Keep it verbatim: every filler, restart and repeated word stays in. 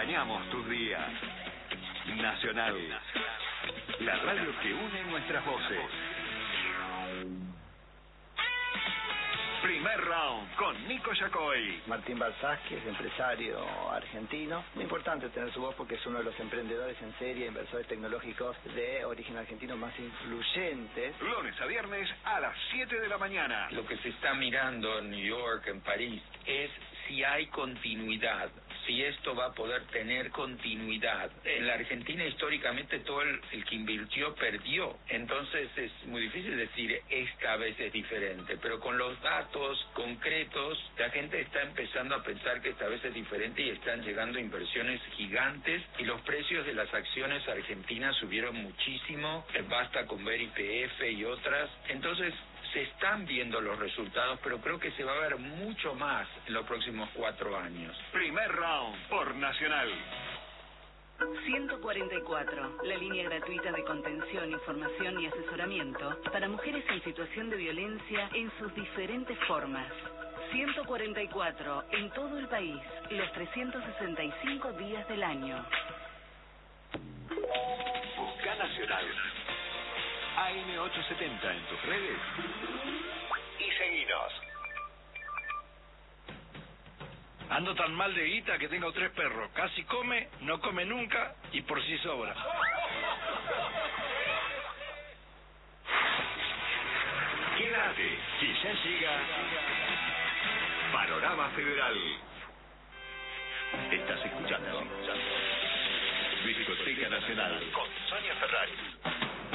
Acompañamos tus días. Nacional, la radio que une nuestras voces. Primer round con Nico Yacoy. Martín Balsasqui es empresario argentino. Muy importante tener su voz porque es uno de los emprendedores en serie, inversores tecnológicos de origen argentino más influyentes. Lunes a viernes a las siete de la mañana. Lo que se está mirando en New York, en París, es si hay continuidad, si esto va a poder tener continuidad. En la Argentina históricamente todo el, el que invirtió perdió, entonces es muy difícil decir esta vez es diferente, pero con los datos concretos la gente está empezando a pensar que esta vez es diferente y están llegando inversiones gigantes y los precios de las acciones argentinas subieron muchísimo, basta con ver Y P F y otras, entonces se están viendo los resultados, pero creo que se va a ver mucho más en los próximos cuatro años. Primer round por Nacional. ciento cuarenta y cuatro, la línea gratuita de contención, información y asesoramiento para mujeres en situación de violencia en sus diferentes formas. ciento cuarenta y cuatro, en todo el país, los trescientos sesenta y cinco días del año. Busca Nacional. A M ochocientos setenta en tus redes y seguinos. Ando tan mal de guita que tengo tres perros. Casi come, no come nunca y por sí sobra. Quédate, que ya llega Panorama Federal. Estás escuchando Discoteca Nacional con Sonia Ferrari.